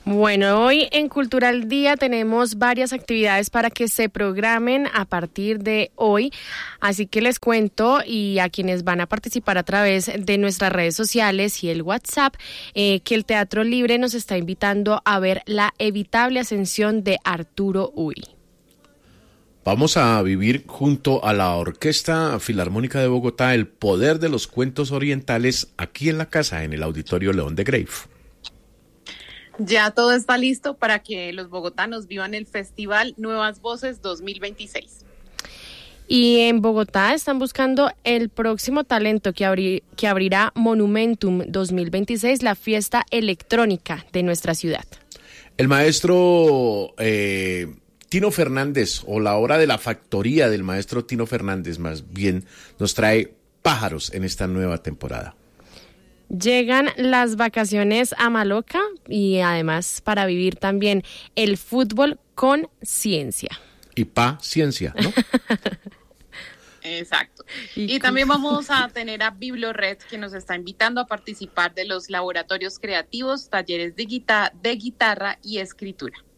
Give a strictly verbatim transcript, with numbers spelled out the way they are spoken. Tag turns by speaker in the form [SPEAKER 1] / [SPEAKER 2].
[SPEAKER 1] Bueno, hoy en Cultural Día tenemos varias actividades para que se programen a partir de hoy, así que les cuento y a quienes van a participar a través de nuestras redes sociales y el WhatsApp, eh, que el Teatro Libre nos está invitando a ver La evitable ascensión de Arturo Uri.
[SPEAKER 2] Vamos a vivir junto a la Orquesta Filarmónica de Bogotá el poder de los cuentos orientales aquí en la casa, en el Auditorio León de Grave.
[SPEAKER 3] Ya todo está listo para que los bogotanos vivan el Festival Nuevas Voces dos mil veintiséis.
[SPEAKER 1] Y en Bogotá están buscando el próximo talento que, abri- que abrirá Monumentum dos mil veintiséis, la fiesta electrónica de nuestra ciudad.
[SPEAKER 2] El maestro eh, Tino Fernández, o la hora de la factoría del maestro Tino Fernández, más bien, nos trae pájaros en esta nueva temporada.
[SPEAKER 1] Llegan las vacaciones a Maloca y además para vivir también el fútbol con ciencia.
[SPEAKER 2] Y paciencia, ¿no?
[SPEAKER 3] Exacto.
[SPEAKER 1] Y,
[SPEAKER 3] y también vamos a tener a Biblored, que nos está invitando a participar de los laboratorios creativos, talleres de, guita- de guitarra y escritura.